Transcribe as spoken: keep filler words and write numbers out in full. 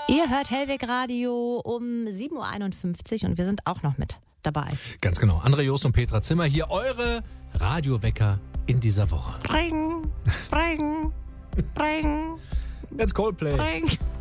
Ihr hört Hellweg Radio um sieben Uhr einundfünfzig und wir sind auch noch mit dabei. Ganz genau. André Joost und Petra Zimmer hier, eure Radiowecker in dieser Woche. Bring, bring, bring. Jetzt Coldplay. Bring.